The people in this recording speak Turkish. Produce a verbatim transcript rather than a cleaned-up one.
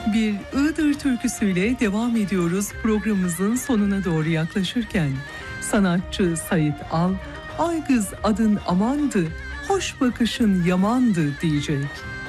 Bir Iğdır türküsüyle devam ediyoruz programımızın sonuna doğru yaklaşırken. Sanatçı Sait Al, "Ay kız adın amandı, hoş bakışın yamandı" diyecek.